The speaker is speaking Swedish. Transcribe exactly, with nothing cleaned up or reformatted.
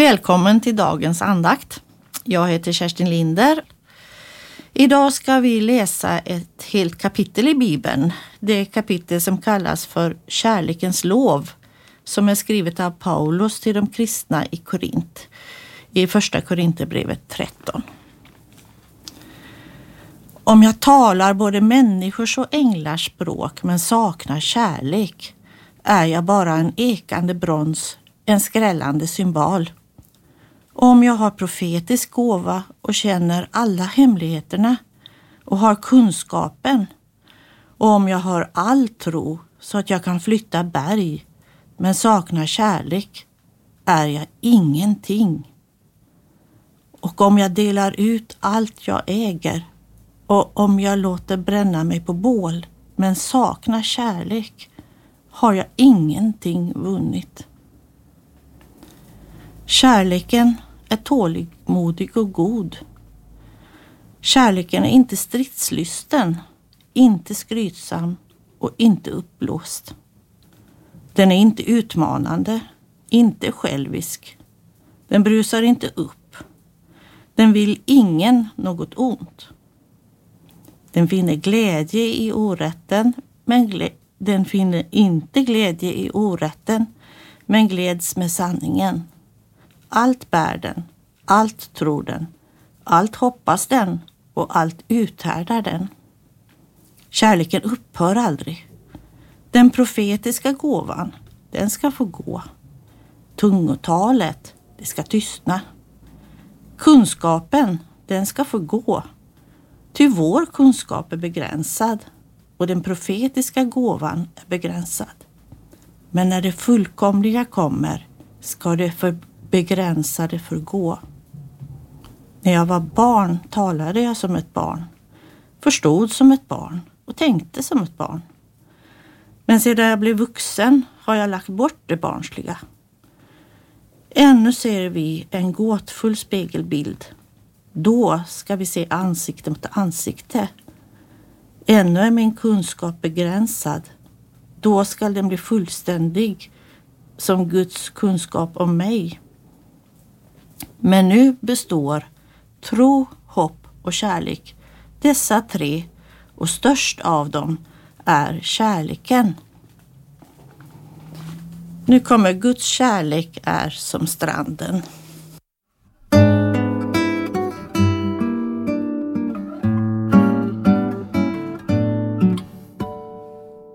Välkommen till dagens andakt. Jag heter Kerstin Linder. Idag ska vi läsa ett helt kapitel i Bibeln. Det kapitel som kallas för Kärlekens lov, som är skrivet av Paulus till de kristna i Korint, i första Korinthierbrevet tretton. Om jag talar både människors och änglars språk men saknar kärlek, är jag bara en ekande brons, en skrällande symbol. Om jag har profetisk gåva och känner alla hemligheterna och har kunskapen, och om jag har all tro så att jag kan flytta berg men saknar kärlek, är jag ingenting. Och om jag delar ut allt jag äger, och om jag låter bränna mig på bål men saknar kärlek, har jag ingenting vunnit. Kärleken är tålmodig och god. Kärleken är inte stridslysten, inte skrytsam och inte uppblåst. Den är inte utmanande, inte självisk. Den brusar inte upp. Den vill ingen något ont. Den finner glädje i orätten, men glä- den finner inte glädje i orätten, men gläds med sanningen. Allt bär den, allt tror den, allt hoppas den och allt uthärdar den. Kärleken upphör aldrig. Den profetiska gåvan, den ska få gå. Tungotalet, det ska tystna. Kunskapen, den ska få gå. Ty vår kunskap är begränsad och den profetiska gåvan är begränsad. Men när det fullkomliga kommer ska det för begränsade förgå. När jag var barn talade jag som ett barn, förstod som ett barn och tänkte som ett barn. Men sedan jag blev vuxen har jag lagt bort det barnsliga. Ännu ser vi en gåtfull spegelbild. Då ska vi se ansikte mot ansikte. Ännu är min kunskap begränsad. Då ska den bli fullständig som Guds kunskap om mig. Men nu består tro, hopp och kärlek. Dessa tre, och störst av dem är kärleken. Nu kommer Guds kärlek är som stranden.